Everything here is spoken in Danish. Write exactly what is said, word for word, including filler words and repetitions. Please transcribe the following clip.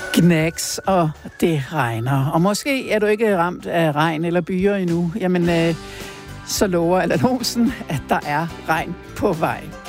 Knacks, og det regner. Og måske er du ikke ramt af regn eller byer endnu. Jamen, øh, så lover Allan Olsen, at der er regn på vej.